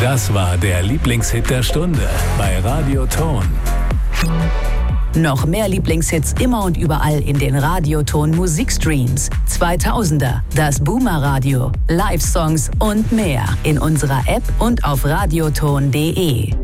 Das war der Lieblingshit der Stunde bei Radio Ton. Noch mehr Lieblingshits immer und überall in den Radioton Musikstreams. 2000er, das Boomer Radio, Live-Songs und mehr in unserer App und auf radioton.de.